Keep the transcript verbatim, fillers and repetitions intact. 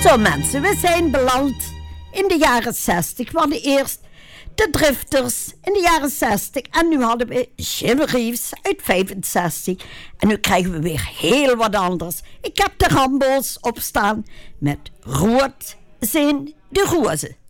Zo mensen, we zijn beland in de jaren zestig. We hadden eerst de Drifters in de jaren zestig. En nu hadden we Jim Reeves uit vijfenzestig. En nu krijgen we weer heel wat anders. Ik heb de Rambo's opstaan met Rood zijn de rozen.